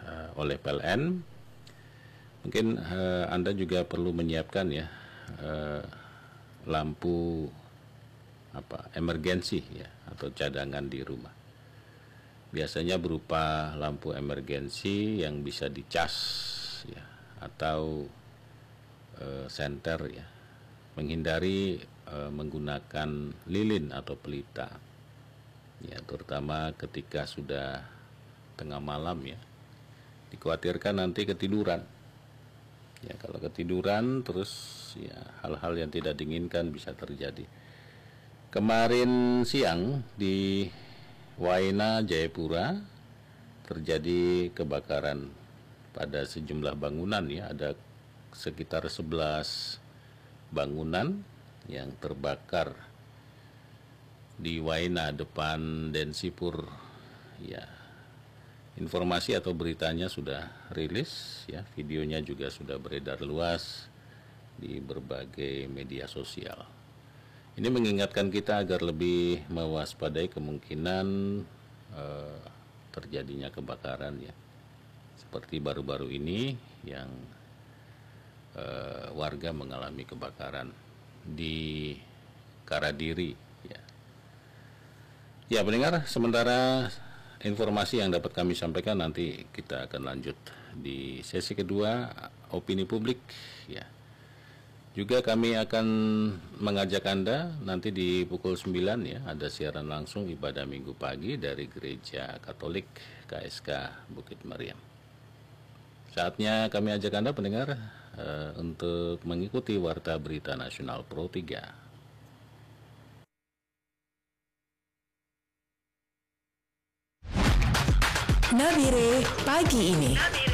oleh PLN. Mungkin Anda juga perlu menyiapkan ya lampu emergensi ya atau cadangan di rumah. Biasanya berupa lampu emergensi yang bisa dicas ya atau senter ya. Menghindari menggunakan lilin atau pelita. Ya, terutama ketika sudah tengah malam ya. Dikhawatirkan nanti ketiduran. Ya, kalau ketiduran terus ya hal-hal yang tidak diinginkan bisa terjadi. Kemarin siang di Waena, Jayapura terjadi kebakaran pada sejumlah bangunan ya, ada sekitar 11 bangunan yang terbakar di Waena depan Densipur ya. Informasi atau beritanya sudah rilis ya, videonya juga sudah beredar luas di berbagai media sosial. Ini mengingatkan kita agar lebih mewaspadai kemungkinan terjadinya kebakaran ya. Seperti baru-baru ini yang warga mengalami kebakaran di Karadiri ya. Ya pendengar, sementara informasi yang dapat kami sampaikan nanti kita akan lanjut di sesi kedua opini publik ya. Juga kami akan mengajak Anda nanti di pukul 9 ya, ada siaran langsung ibadah minggu pagi dari Gereja Katolik KSK Bukit Meriam. Saatnya kami ajak Anda pendengar untuk mengikuti Warta Berita Nasional Pro 3. Nabire pagi ini.